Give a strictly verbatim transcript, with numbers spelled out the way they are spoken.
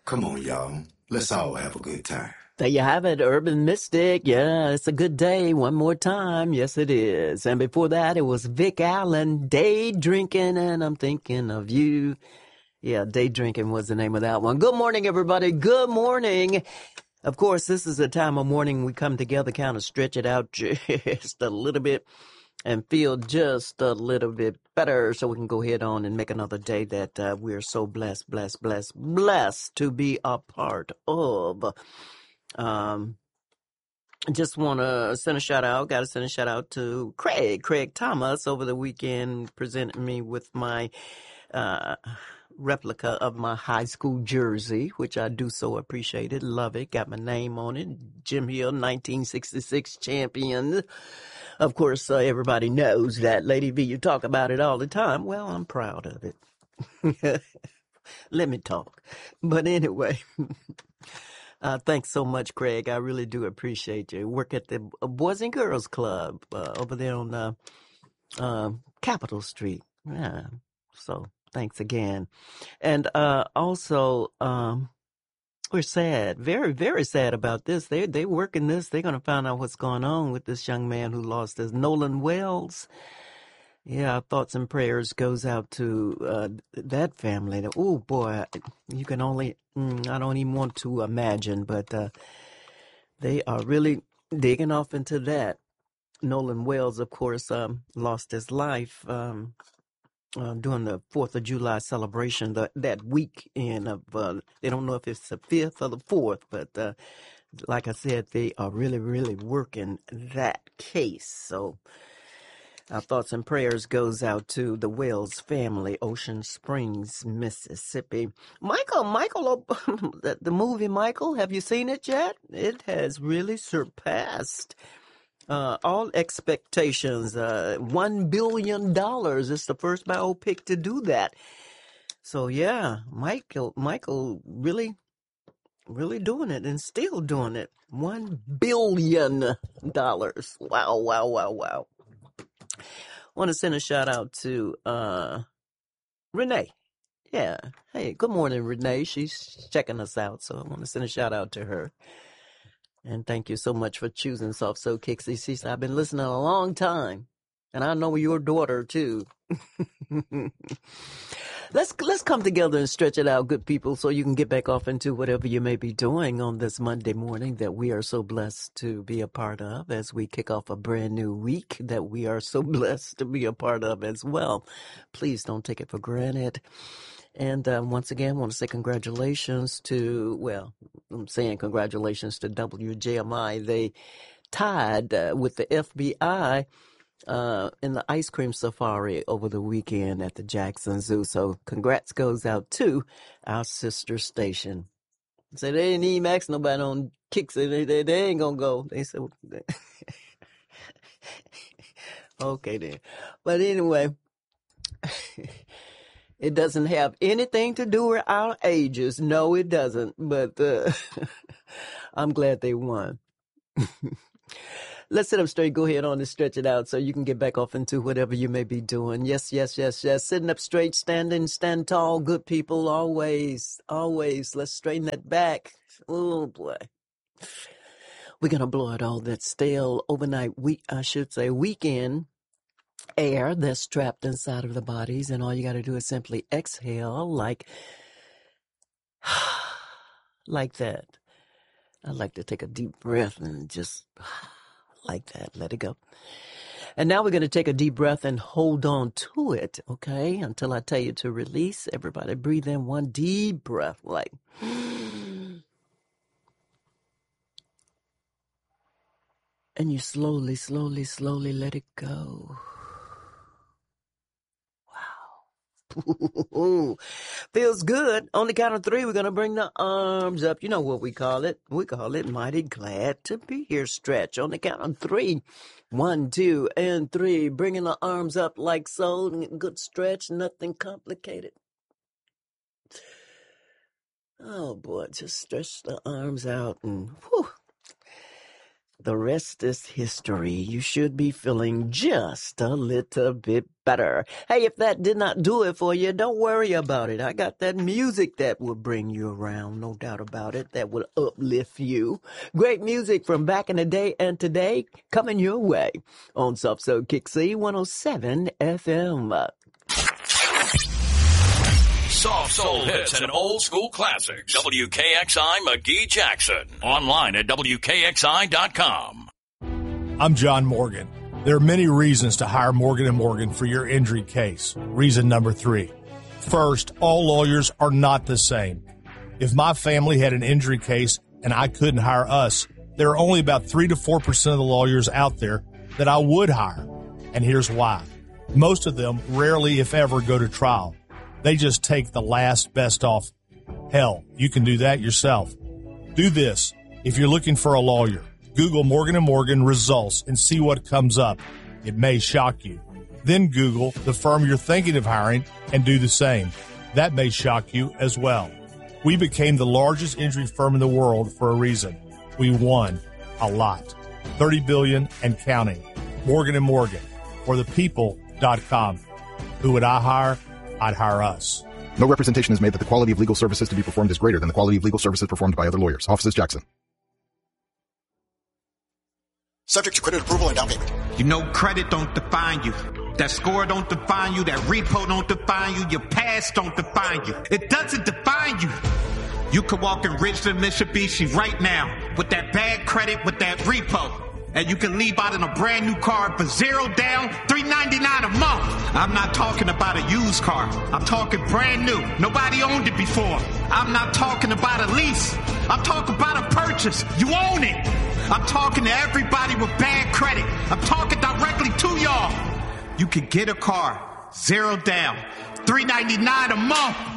Come on, y'all. Let's all have a good time. There you have it, Urban Mystic. Yeah, it's a good day. One more time. Yes, it is. And before that, it was Vic Allen, Day Drinking, and I'm thinking of you. Yeah, Day Drinking was the name of that one. Good morning, everybody. Good morning. Of course, this is a time of morning we come together, kind of stretch it out just a little bit and feel just a little bit better so we can go ahead on and make another day that uh, we're so blessed, blessed, blessed, blessed to be a part of. Um, just want to send a shout out. Got to send a shout out to Craig, Craig Thomas over the weekend presented me with my uh, replica of my high school jersey, which I do so appreciate it. Love it. Got my name on it. Jim Hill, nineteen sixty-six champion. Of course, uh, everybody knows that. Lady V, you talk about it all the time. Well, I'm proud of it. Let me talk. But anyway. Uh, thanks so much, Craig. I really do appreciate you. Work at the Boys and Girls Club uh, over there on uh, uh, Capitol Street. Yeah. So thanks again. And uh, also, um, we're sad, very, very sad about this. They they working this. They're going to find out what's going on with this young man who lost his Nolan Wells. Yeah, our thoughts and prayers goes out to uh, that family. Oh, boy, you can only, mm, I don't even want to imagine, but uh, they are really digging off into that. Nolan Wells, of course, um, lost his life um, uh, during the fourth of July celebration the, that weekend of, uh, they don't know if it's the fifth or the fourth, but uh, like I said, they are really, really working that case. So our thoughts and prayers goes out to the Wells family, Ocean Springs, Mississippi. Michael, Michael, the, the movie Michael, have you seen it yet? It has really surpassed uh, all expectations. Uh, One billion dollars is the first biopic to do that. So yeah, Michael, Michael really, really doing it and still doing it. One billion dollars. Wow, wow, wow, wow. Want to send a shout out to uh, Renee. Yeah. Hey, good morning, Renee. She's checking us out, so I want to send a shout out to her. And thank you so much for choosing Soft Soul Kicks. She said, I've been listening a long time, and I know your daughter too. Let's let's come together and stretch it out, good people, so you can get back off into whatever you may be doing on this Monday morning that we are so blessed to be a part of as we kick off a brand new week that we are so blessed to be a part of as well. Please don't take it for granted. And uh, once again, I want to say congratulations to, well, I'm saying congratulations to W J M I. They tied uh, with the F B I uh, in the ice cream safari over the weekend at the Jackson Zoo. So congrats goes out to our sister station. So they didn't even ask nobody on Kicks. They, they, they ain't going to go. They said, okay then. But anyway, it doesn't have anything to do with our ages. No, it doesn't. But uh, I'm glad they won. Let's sit up straight, go ahead on and stretch it out so you can get back off into whatever you may be doing. Yes, yes, yes, yes. Sitting up straight, standing, stand tall, good people, always, always. Let's straighten that back. Oh, boy. We're going to blow out all that stale overnight week, I should say, weekend air that's trapped inside of the bodies. And all you got to do is simply exhale like, like that. I like to take a deep breath and just like that. Let it go. And now we're going to take a deep breath and hold on to it, okay, until I tell you to release. Everybody breathe in one deep breath, like. And you slowly, slowly, slowly let it go. Wow. Feels good. On the count of three, we're going to bring the arms up. You know what we call it. We call it Mighty Glad to Be Here Stretch. On the count of three. One, two, and three. Bringing the arms up like so. Good stretch. Nothing complicated. Oh, boy. Just stretch the arms out and whew. The rest is history. You should be feeling just a little bit better. Hey, if that did not do it for you, don't worry about it. I got that music that will bring you around, no doubt about it, that will uplift you. Great music from back in the day and today coming your way on Soft Soul Kick C one oh seven F M. Soft soul hits and old school classics. W K X I McGee Jackson. Online at W K X I dot com. I'm John Morgan. There are many reasons to hire Morgan and Morgan for your injury case. Reason number three. First, all lawyers are not the same. If my family had an injury case and I couldn't hire us, there are only about three to four percent of the lawyers out there that I would hire. And here's why. Most of them rarely, if ever, go to trial. They just take the last best offer. Hell, you can do that yourself. Do this. If you're looking for a lawyer, Google Morgan and Morgan results and see what comes up. It may shock you. Then Google the firm you're thinking of hiring and do the same. That may shock you as well. We became the largest injury firm in the world for a reason. We won a lot. thirty billion dollars and counting. Morgan and Morgan. For the people dot com. Who would I hire? I'd hire us. No representation is made that the quality of legal services to be performed is greater than the quality of legal services performed by other lawyers. Offices Jackson. Subject to credit approval and down payment. You know credit don't define you. That score don't define you. That repo don't define you. Your past don't define you. It doesn't define you. You could walk in Richland, Mitsubishi right now with that bad credit, with that repo. And you can leave out in a brand new car for zero down, three ninety-nine a month. I'm not talking about a used car. I'm talking brand new. Nobody owned it before. I'm not talking about a lease. I'm talking about a purchase. You own it. I'm talking to everybody with bad credit. I'm talking directly to y'all. You can get a car, zero down, three ninety-nine a month.